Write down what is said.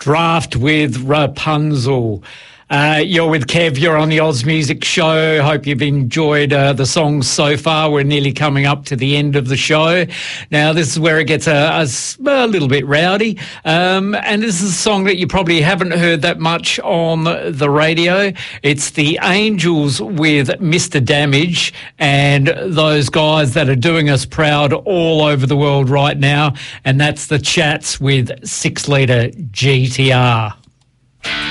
Draft with Rapunzel. You're with Kev, you're on the Oz Music Show. Hope you've enjoyed the songs so far. We're nearly coming up to the end of the show. Now, this is where it gets a little bit rowdy. And this is a song that you probably haven't heard that much on the radio. It's the Angels with Mr. Damage, and those guys that are doing us proud all over the world right now. And that's the Chats with 6 Litre GTR.